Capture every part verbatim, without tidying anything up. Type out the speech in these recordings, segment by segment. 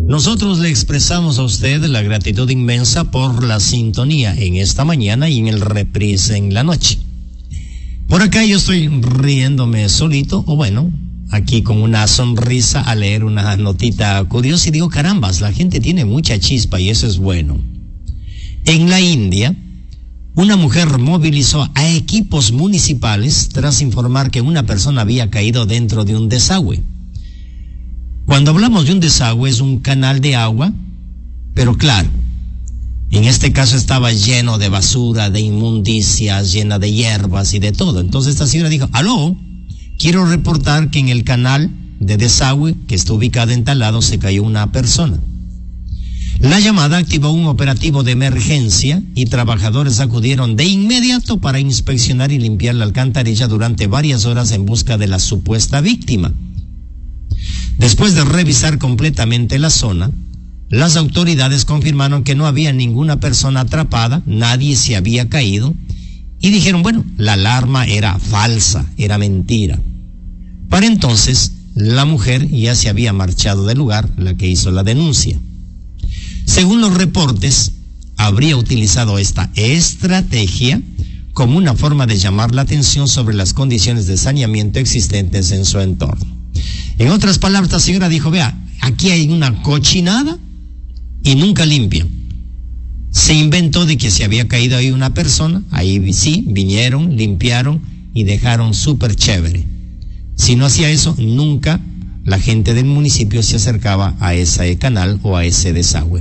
Nosotros le expresamos a usted la gratitud inmensa por la sintonía en esta mañana y en el reprise en la noche. Por acá yo estoy riéndome solito, o bueno, aquí con una sonrisa a leer una notita curiosa y digo, carambas, la gente tiene mucha chispa y eso es bueno. En la India, una mujer movilizó a equipos municipales tras informar que una persona había caído dentro de un desagüe. Cuando hablamos de un desagüe es un canal de agua, pero claro, en este caso estaba lleno de basura, de inmundicias, llena de hierbas y de todo. Entonces esta señora dijo, aló, quiero reportar que en el canal de desagüe que está ubicado en tal lado se cayó una persona. La llamada activó un operativo de emergencia y trabajadores acudieron de inmediato para inspeccionar y limpiar la alcantarilla durante varias horas en busca de la supuesta víctima. Después de revisar completamente la zona, las autoridades confirmaron que no había ninguna persona atrapada, nadie se había caído y dijeron, bueno, la alarma era falsa, era mentira. Para entonces, la mujer ya se había marchado del lugar, la que hizo la denuncia. Según los reportes, habría utilizado esta estrategia como una forma de llamar la atención sobre las condiciones de saneamiento existentes en su entorno. En otras palabras, la señora dijo, vea, aquí hay una cochinada y nunca limpian. Se inventó de que se había caído ahí una persona, ahí sí, vinieron, limpiaron y dejaron súper chévere. Si no hacía eso, nunca la gente del municipio se acercaba a ese canal o a ese desagüe.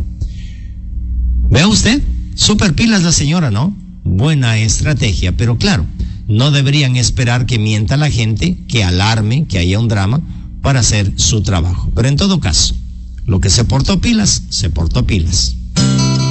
Vea usted, súper pilas la señora, ¿no? Buena estrategia, pero claro, no deberían esperar que mienta la gente, que alarme, que haya un drama para hacer su trabajo. Pero en todo caso, lo que se portó pilas, se portó pilas.